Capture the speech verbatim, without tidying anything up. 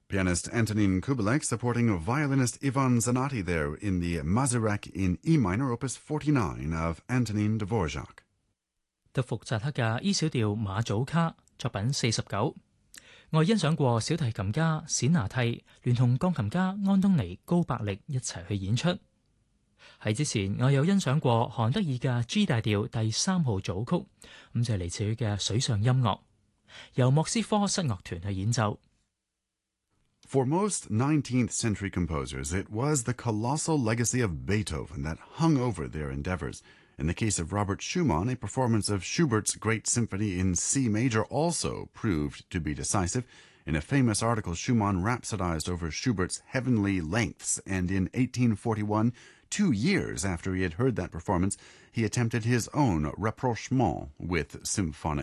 Pianist Antonin Kubelik supporting violinist Ivan Zanotti there in the Mazurek in E minor, Opus forty-nine of Antonin Dvorak。 德福扎克嘅 E 小調馬祖卡作品四十九，我欣賞過小提琴家冼拿蒂聯同鋼琴家安東尼高伯力一齊去演出。喺之前，我有欣賞過韓德爾嘅 G 大調第三號組曲，咁就係嚟自佢嘅水上音樂，由莫斯科室樂團去演奏。 For most nineteenth century composers, it was the colossal legacy of Beethoven that hung over their endeavors. In the case of Robert Schumann, a performance of Schubert's Great Symphony in C major also proved to be decisive. In a famous article, Schumann rhapsodized over Schubert's heavenly lengths, and in eighteen forty-one, two years after he had heard that performance, he attempted his own rapprochement with symphonic